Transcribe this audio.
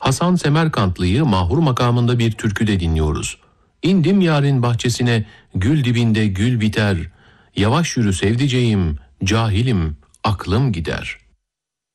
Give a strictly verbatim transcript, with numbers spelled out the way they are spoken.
Hasan Semerkantlı'yı mahur makamında bir türküde dinliyoruz. İndim yarın bahçesine, gül dibinde gül biter. Yavaş yürü sevdiceğim, cahilim, aklım gider.